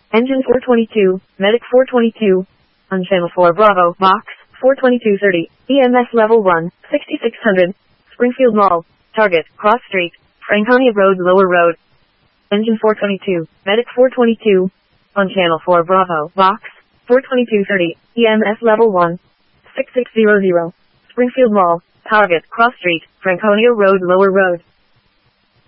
Engine 422, Medic 422. On channel 4 Bravo, Box 42230, EMS level 1, 6600, Springfield Mall. Target, Cross Street, Franconia Road, Lower Road. Engine 422, Medic 422. On channel 4 Bravo, Box 42230, EMS level 1, 6600, Springfield Mall. Target, Cross Street, Franconia Road, Lower Road.